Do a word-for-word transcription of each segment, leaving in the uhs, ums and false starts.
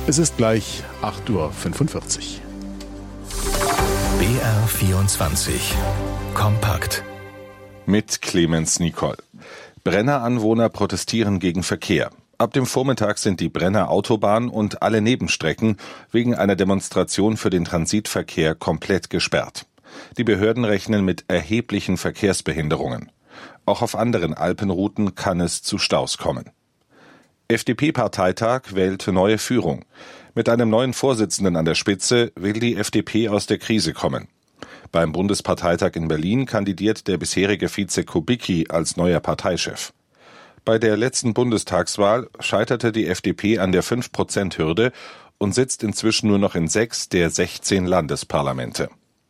Es ist gleich acht Uhr fünfundvierzig. B R vierundzwanzig Kompakt mit Clemens Nicol. Brenner Anwohner protestieren gegen Verkehr. Ab dem Vormittag sind die Brenner Autobahn und alle Nebenstrecken wegen einer Demonstration für den Transitverkehr komplett gesperrt. Die Behörden rechnen mit erheblichen Verkehrsbehinderungen. Auch auf anderen Alpenrouten kann es zu Staus kommen. F D P-Parteitag wählt neue Führung. Mit einem neuen Vorsitzenden an der Spitze will die F D P aus der Krise kommen. Beim Bundesparteitag in Berlin kandidiert der bisherige Vize Kubicki als neuer Parteichef. Bei der letzten Bundestagswahl scheiterte die F D P an der fünf Prozent Hürde und sitzt inzwischen nur noch in sechs der sechzehn Landesparlamente.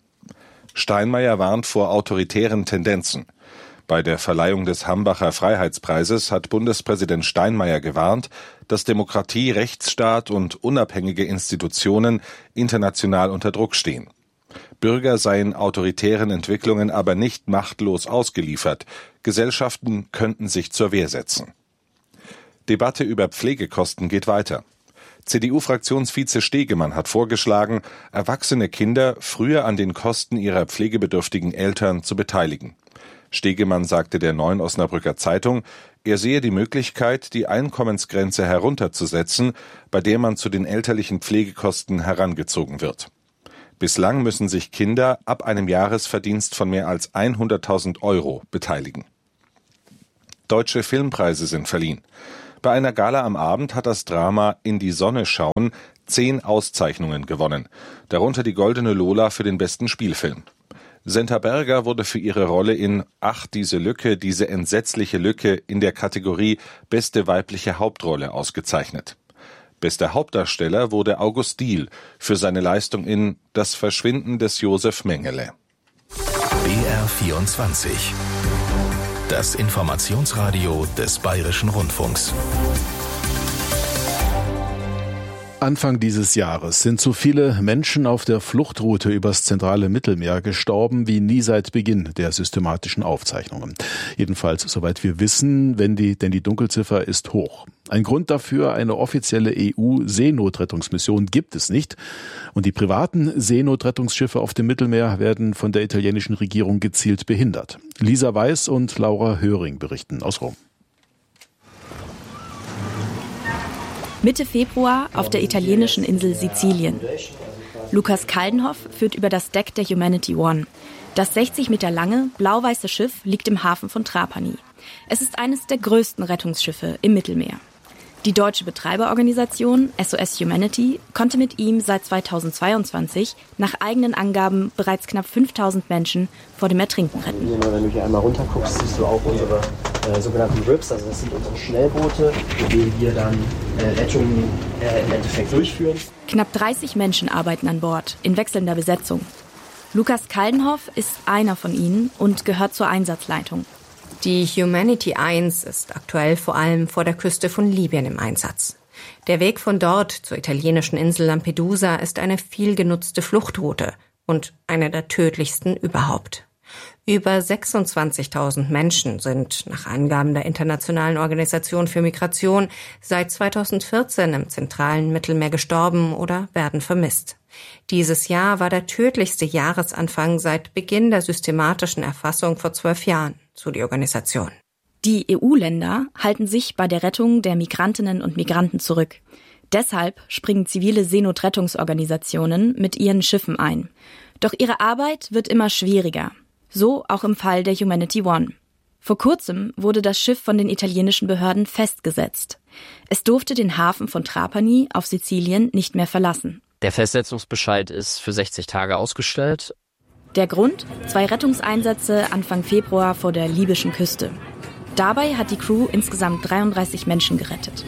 Steinmeier warnt vor autoritären Tendenzen. Bei der Verleihung des Hambacher Freiheitspreises hat Bundespräsident Steinmeier gewarnt, dass Demokratie, Rechtsstaat und unabhängige Institutionen international unter Druck stehen. Bürger seien autoritären Entwicklungen aber nicht machtlos ausgeliefert. Gesellschaften könnten sich zur Wehr setzen. Debatte über Pflegekosten geht weiter. C D U-Fraktionsvize Stegemann hat vorgeschlagen, erwachsene Kinder früher an den Kosten ihrer pflegebedürftigen Eltern zu beteiligen. Stegemann sagte der Neuen Osnabrücker Zeitung, er sehe die Möglichkeit, die Einkommensgrenze herunterzusetzen, bei der man zu den elterlichen Pflegekosten herangezogen wird. Bislang müssen sich Kinder ab einem Jahresverdienst von mehr als hunderttausend Euro beteiligen. Deutsche Filmpreise sind verliehen. Bei einer Gala am Abend hat das Drama In die Sonne schauen zehn Auszeichnungen gewonnen, darunter die Goldene Lola für den besten Spielfilm. Senta Berger wurde für ihre Rolle in Ach, diese Lücke, diese entsetzliche Lücke in der Kategorie Beste weibliche Hauptrolle ausgezeichnet. Bester Hauptdarsteller wurde August Diehl für seine Leistung in Das Verschwinden des Josef Mengele. B R vierundzwanzig, das Informationsradio des Bayerischen Rundfunks. Anfang dieses Jahres sind so viele Menschen auf der Fluchtroute übers zentrale Mittelmeer gestorben wie nie seit Beginn der systematischen Aufzeichnungen. Jedenfalls, soweit wir wissen, wenn die, denn die Dunkelziffer ist hoch. Ein Grund dafür, eine offizielle E U-Seenotrettungsmission gibt es nicht. Und die privaten Seenotrettungsschiffe auf dem Mittelmeer werden von der italienischen Regierung gezielt behindert. Lisa Weiß und Laura Höring berichten aus Rom. Mitte Februar auf der italienischen Insel Sizilien. Lukas Kaldenhoff führt über das Deck der Humanity One. Das sechzig Meter lange, blau-weiße Schiff liegt im Hafen von Trapani. Es ist eines der größten Rettungsschiffe im Mittelmeer. Die deutsche Betreiberorganisation S O S Humanity konnte mit ihm seit zweitausendzweiundzwanzig nach eigenen Angaben bereits knapp fünftausend Menschen vor dem Ertrinken retten. Wenn du hier einmal runter guckst, siehst du auch unsere äh, sogenannten R I Ps, also das sind unsere Schnellboote, mit denen wir dann äh, Rettungen äh, im Endeffekt durchführen. Knapp dreißig Menschen arbeiten an Bord, in wechselnder Besetzung. Lukas Kaldenhoff ist einer von ihnen und gehört zur Einsatzleitung. Die Humanity eins ist aktuell vor allem vor der Küste von Libyen im Einsatz. Der Weg von dort zur italienischen Insel Lampedusa ist eine viel genutzte Fluchtroute und eine der tödlichsten überhaupt. Über sechsundzwanzigtausend Menschen sind nach Angaben der Internationalen Organisation für Migration seit zweitausendvierzehn im zentralen Mittelmeer gestorben oder werden vermisst. Dieses Jahr war der tödlichste Jahresanfang seit Beginn der systematischen Erfassung vor zwölf Jahren, so die Organisation. Die E U-Länder halten sich bei der Rettung der Migrantinnen und Migranten zurück. Deshalb springen zivile Seenotrettungsorganisationen mit ihren Schiffen ein. Doch ihre Arbeit wird immer schwieriger. So auch im Fall der Humanity One. Vor kurzem wurde das Schiff von den italienischen Behörden festgesetzt. Es durfte den Hafen von Trapani auf Sizilien nicht mehr verlassen. Der Festsetzungsbescheid ist für sechzig Tage ausgestellt. Der Grund? Zwei Rettungseinsätze Anfang Februar vor der libyschen Küste. Dabei hat die Crew insgesamt dreiunddreißig Menschen gerettet.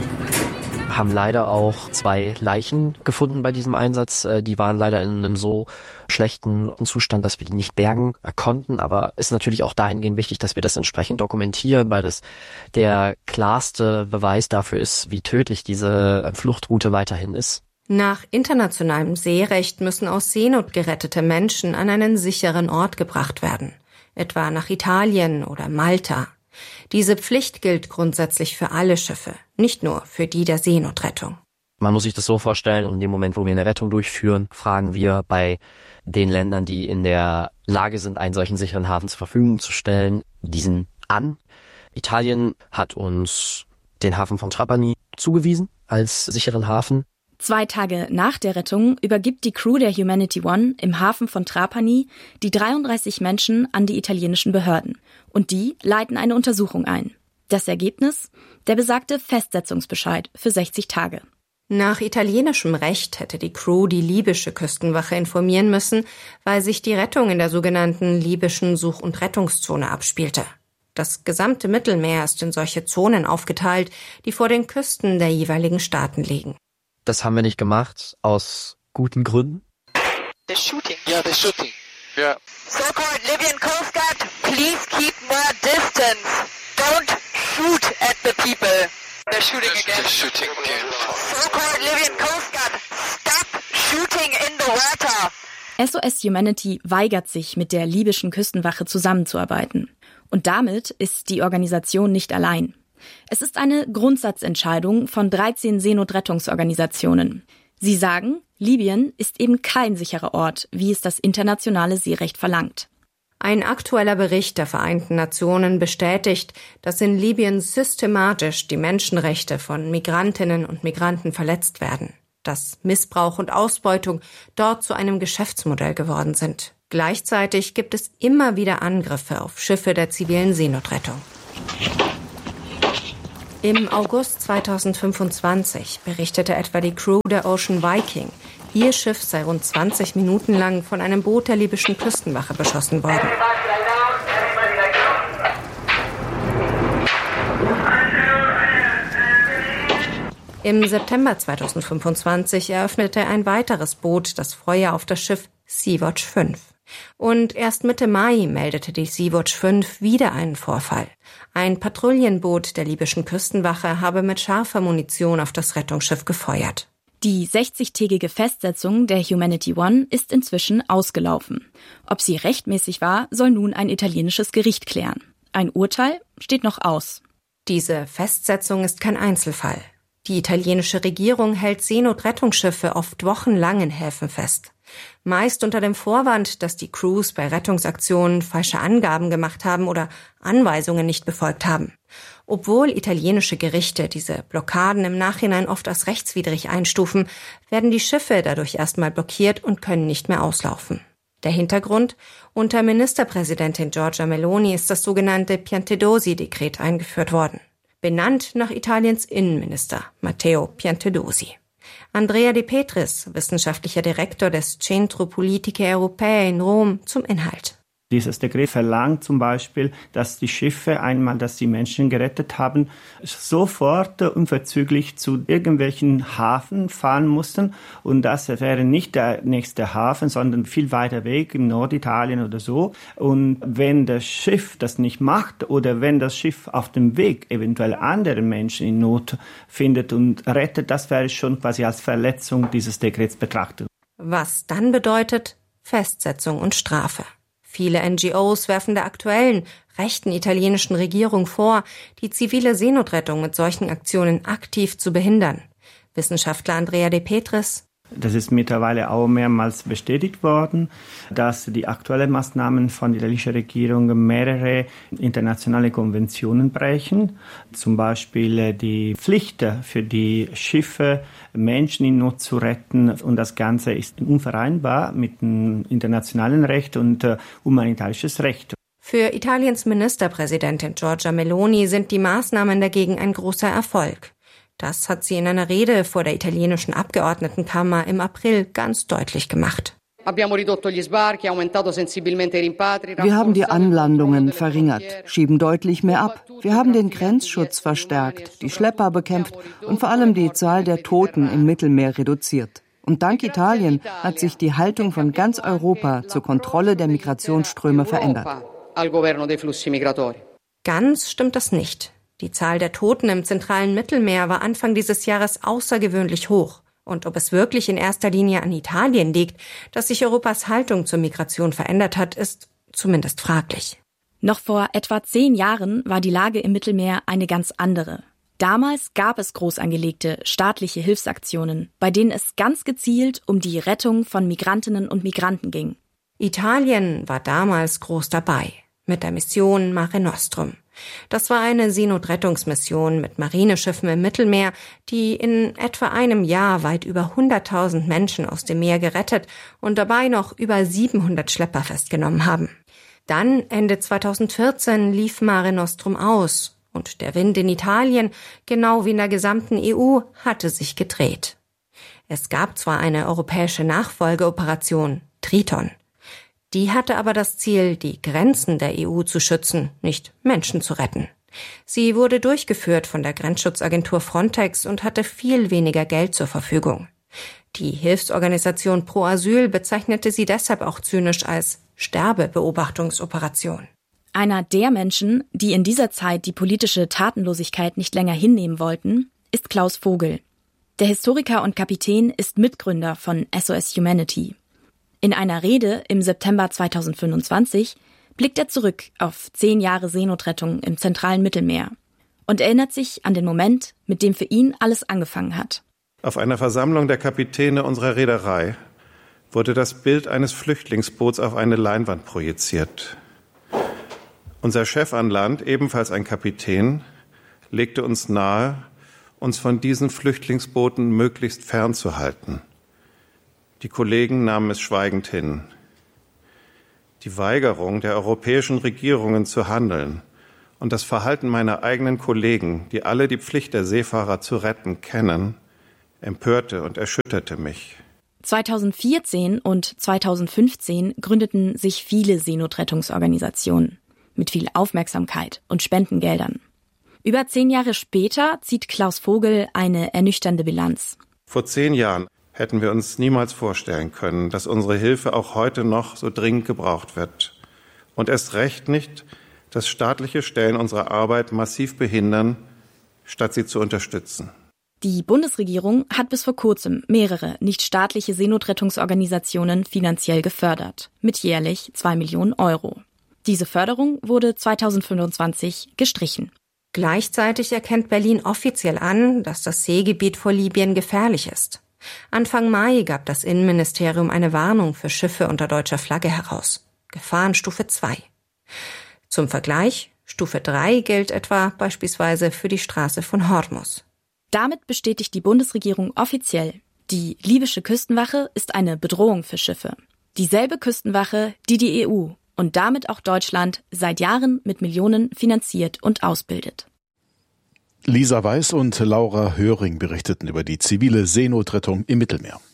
Haben leider auch zwei Leichen gefunden bei diesem Einsatz. Die waren leider in einem so schlechten Zustand, dass wir die nicht bergen konnten. Aber ist natürlich auch dahingehend wichtig, dass wir das entsprechend dokumentieren, weil das der klarste Beweis dafür ist, wie tödlich diese Fluchtroute weiterhin ist. Nach internationalem Seerecht müssen aus Seenot gerettete Menschen an einen sicheren Ort gebracht werden, etwa nach Italien oder Malta. Diese Pflicht gilt grundsätzlich für alle Schiffe, nicht nur für die der Seenotrettung. Man muss sich das so vorstellen, in dem Moment, wo wir eine Rettung durchführen, fragen wir bei den Ländern, die in der Lage sind, einen solchen sicheren Hafen zur Verfügung zu stellen, diesen an. Italien hat uns den Hafen von Trapani zugewiesen als sicheren Hafen. Zwei Tage nach der Rettung übergibt die Crew der Humanity One im Hafen von Trapani die dreiunddreißig Menschen an die italienischen Behörden. Und die leiten eine Untersuchung ein. Das Ergebnis? Der besagte Festsetzungsbescheid für sechzig Tage. Nach italienischem Recht hätte die Crew die libysche Küstenwache informieren müssen, weil sich die Rettung in der sogenannten libyschen Such- und Rettungszone abspielte. Das gesamte Mittelmeer ist in solche Zonen aufgeteilt, die vor den Küsten der jeweiligen Staaten liegen. Das haben wir nicht gemacht, aus guten Gründen. The shooting. Yeah, the shooting. Yeah. So-called Libyan Coast Guard, please keep more distance. Don't shoot at the people. They're shooting again. They're shooting again. So-called Libyan Coast Guard, stop shooting in the water. S O S Humanity weigert sich, mit der libyschen Küstenwache zusammenzuarbeiten. Und damit ist die Organisation nicht allein. Es ist eine Grundsatzentscheidung von dreizehn Seenotrettungsorganisationen. Sie sagen, Libyen ist eben kein sicherer Ort, wie es das internationale Seerecht verlangt. Ein aktueller Bericht der Vereinten Nationen bestätigt, dass in Libyen systematisch die Menschenrechte von Migrantinnen und Migranten verletzt werden, dass Missbrauch und Ausbeutung dort zu einem Geschäftsmodell geworden sind. Gleichzeitig gibt es immer wieder Angriffe auf Schiffe der zivilen Seenotrettung. Im August zweitausendfünfundzwanzig berichtete etwa die Crew der Ocean Viking, ihr Schiff sei rund zwanzig Minuten lang von einem Boot der libyschen Küstenwache beschossen worden. Im September zweitausendfünfundzwanzig eröffnete ein weiteres Boot das Feuer auf das Schiff Sea-Watch fünf. Und erst Mitte Mai meldete die Sea-Watch fünf wieder einen Vorfall. Ein Patrouillenboot der libyschen Küstenwache habe mit scharfer Munition auf das Rettungsschiff gefeuert. Die sechzigtägige Festsetzung der Humanity One ist inzwischen ausgelaufen. Ob sie rechtmäßig war, soll nun ein italienisches Gericht klären. Ein Urteil steht noch aus. Diese Festsetzung ist kein Einzelfall. Die italienische Regierung hält Seenotrettungsschiffe oft wochenlang in Häfen fest. Meist unter dem Vorwand, dass die Crews bei Rettungsaktionen falsche Angaben gemacht haben oder Anweisungen nicht befolgt haben. Obwohl italienische Gerichte diese Blockaden im Nachhinein oft als rechtswidrig einstufen, werden die Schiffe dadurch erstmal blockiert und können nicht mehr auslaufen. Der Hintergrund? Unter Ministerpräsidentin Giorgia Meloni ist das sogenannte Piantedosi-Dekret eingeführt worden. Benannt nach Italiens Innenminister Matteo Piantedosi. Andrea De Petris, wissenschaftlicher Direktor des Centro Politiche Europee in Rom, zum Inhalt. Dieses Dekret verlangt zum Beispiel, dass die Schiffe, einmal, dass die Menschen gerettet haben, sofort unverzüglich zu irgendwelchen Hafen fahren mussten. Und das wäre nicht der nächste Hafen, sondern viel weiter weg, in Norditalien oder so. Und wenn das Schiff das nicht macht oder wenn das Schiff auf dem Weg eventuell andere Menschen in Not findet und rettet, das wäre schon quasi als Verletzung dieses Dekrets betrachtet. Was dann bedeutet Festsetzung und Strafe. Viele N G Os werfen der aktuellen, rechten italienischen Regierung vor, die zivile Seenotrettung mit solchen Aktionen aktiv zu behindern. Wissenschaftler Andrea De Petris: Das ist mittlerweile auch mehrmals bestätigt worden, dass die aktuellen Maßnahmen von der italienischen Regierung mehrere internationale Konventionen brechen. Zum Beispiel die Pflicht für die Schiffe, Menschen in Not zu retten. Und das Ganze ist unvereinbar mit dem internationalen Recht und äh, humanitarisches Recht. Für Italiens Ministerpräsidentin Giorgia Meloni sind die Maßnahmen dagegen ein großer Erfolg. Das hat sie in einer Rede vor der italienischen Abgeordnetenkammer im April ganz deutlich gemacht. Wir haben die Anlandungen verringert, schieben deutlich mehr ab. Wir haben den Grenzschutz verstärkt, die Schlepper bekämpft und vor allem die Zahl der Toten im Mittelmeer reduziert. Und dank Italien hat sich die Haltung von ganz Europa zur Kontrolle der Migrationsströme verändert. Ganz stimmt das nicht. Die Zahl der Toten im zentralen Mittelmeer war Anfang dieses Jahres außergewöhnlich hoch. Und ob es wirklich in erster Linie an Italien liegt, dass sich Europas Haltung zur Migration verändert hat, ist zumindest fraglich. Noch vor etwa zehn Jahren war die Lage im Mittelmeer eine ganz andere. Damals gab es groß angelegte staatliche Hilfsaktionen, bei denen es ganz gezielt um die Rettung von Migrantinnen und Migranten ging. Italien war damals groß dabei mit der Mission Mare Nostrum. Das war eine Seenotrettungsmission mit Marineschiffen im Mittelmeer, die in etwa einem Jahr weit über hunderttausend Menschen aus dem Meer gerettet und dabei noch über siebenhundert Schlepper festgenommen haben. Dann, Ende zweitausendvierzehn, lief Mare Nostrum aus und der Wind in Italien, genau wie in der gesamten E U, hatte sich gedreht. Es gab zwar eine europäische Nachfolgeoperation, Triton. Die hatte aber das Ziel, die Grenzen der E U zu schützen, nicht Menschen zu retten. Sie wurde durchgeführt von der Grenzschutzagentur Frontex und hatte viel weniger Geld zur Verfügung. Die Hilfsorganisation Pro Asyl bezeichnete sie deshalb auch zynisch als Sterbebeobachtungsoperation. Einer der Menschen, die in dieser Zeit die politische Tatenlosigkeit nicht länger hinnehmen wollten, ist Klaus Vogel. Der Historiker und Kapitän ist Mitgründer von S O S Humanity. In einer Rede im September zweitausendfünfundzwanzig blickt er zurück auf zehn Jahre Seenotrettung im zentralen Mittelmeer und erinnert sich an den Moment, mit dem für ihn alles angefangen hat. Auf einer Versammlung der Kapitäne unserer Reederei wurde das Bild eines Flüchtlingsboots auf eine Leinwand projiziert. Unser Chef an Land, ebenfalls ein Kapitän, legte uns nahe, uns von diesen Flüchtlingsbooten möglichst fernzuhalten. Die Kollegen nahmen es schweigend hin. Die Weigerung der europäischen Regierungen zu handeln und das Verhalten meiner eigenen Kollegen, die alle die Pflicht der Seefahrer zu retten kennen, empörte und erschütterte mich. zweitausendvierzehn und zweitausendfünfzehn gründeten sich viele Seenotrettungsorganisationen mit viel Aufmerksamkeit und Spendengeldern. Über zehn Jahre später zieht Klaus Vogel eine ernüchternde Bilanz. Vor zehn Jahren hätten wir uns niemals vorstellen können, dass unsere Hilfe auch heute noch so dringend gebraucht wird. Und erst recht nicht, dass staatliche Stellen unsere Arbeit massiv behindern, statt sie zu unterstützen. Die Bundesregierung hat bis vor kurzem mehrere nichtstaatliche Seenotrettungsorganisationen finanziell gefördert, mit jährlich zwei Millionen Euro. Diese Förderung wurde zweitausendfünfundzwanzig gestrichen. Gleichzeitig erkennt Berlin offiziell an, dass das Seegebiet vor Libyen gefährlich ist. Anfang Mai gab das Innenministerium eine Warnung für Schiffe unter deutscher Flagge heraus. Gefahrenstufe zwei. Zum Vergleich, Stufe drei gilt etwa beispielsweise für die Straße von Hormuz. Damit bestätigt die Bundesregierung offiziell, die libysche Küstenwache ist eine Bedrohung für Schiffe. Dieselbe Küstenwache, die die E U und damit auch Deutschland seit Jahren mit Millionen finanziert und ausbildet. Lisa Weiß und Laura Höring berichteten über die zivile Seenotrettung im Mittelmeer.